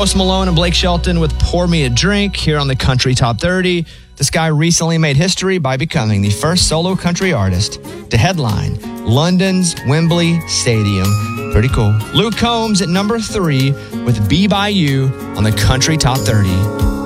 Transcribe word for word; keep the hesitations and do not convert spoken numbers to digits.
Post Malone and Blake Shelton with Pour Me a Drink here on the Country Top thirty. This guy recently made history by becoming the first solo country artist to headline London's Wembley Stadium. Pretty cool. Luke Combs at number three with Be By You on the Country Top thirty.